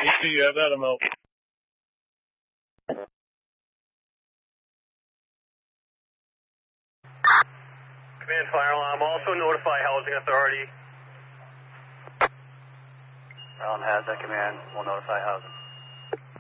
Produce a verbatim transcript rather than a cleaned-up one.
Yeah, that'll help. Command fire alarm. Also notify housing authority. Maryland has that command. We'll notify housing.